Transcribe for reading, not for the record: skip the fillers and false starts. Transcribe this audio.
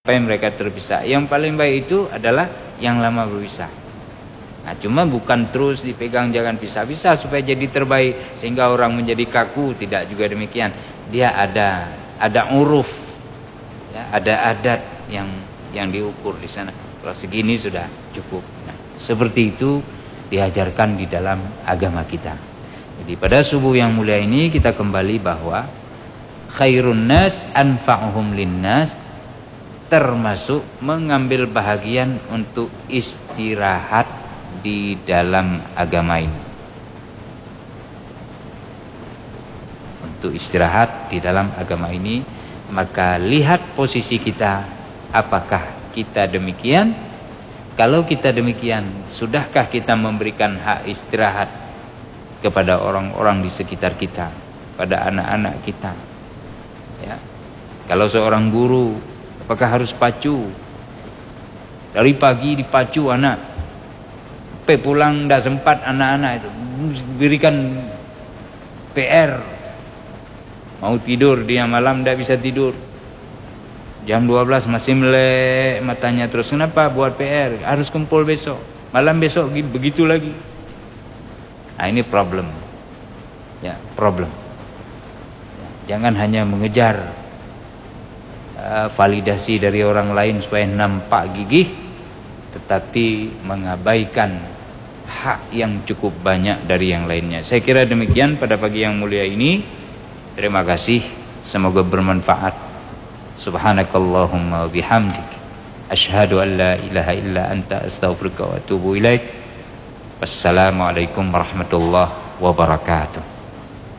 supaya mereka terpisah. Yang paling baik itu adalah yang lama berpisah. Nah, cuma bukan terus dipegang, jangan pisah-pisah supaya jadi terbaik sehingga orang menjadi kaku, tidak juga demikian. Dia ada uruf, ya, ada adat yang diukur di sana. Kalau segini sudah cukup. Nah, seperti itu diajarkan di dalam agama kita. Jadi pada subuh yang mulia ini kita kembali bahwa khairun nas anfa'uhum linnas, termasuk mengambil bahagian untuk istirahat di dalam agama ini. Untuk istirahat di dalam agama ini, maka lihat posisi kita, apakah kita demikian? Kalau kita demikian, sudahkah kita memberikan hak istirahat kepada orang-orang di sekitar kita, pada anak-anak kita? Ya. Kalau seorang guru, apakah harus pacu? Dari pagi dipacu anak, sampai pulang tidak sempat anak-anak itu, berikan PR. Mau tidur dia malam tidak bisa tidur. Jam 12 masih melek matanya terus. Kenapa? Buat PR. Harus kumpul besok. Malam besok begitu lagi. Nah, ini problem. Ya, problem. Jangan hanya mengejar validasi dari orang lain supaya nampak gigih, tetapi mengabaikan hak yang cukup banyak dari yang lainnya. Saya kira demikian pada pagi yang mulia ini. Terima kasih, semoga bermanfaat. Subhanakallahumma wa bihamdik, asyhadu an la ilaha illa anta, astaghfiruka wa atubu ilaik. Wassalamualaikum warahmatullahi wabarakatuh.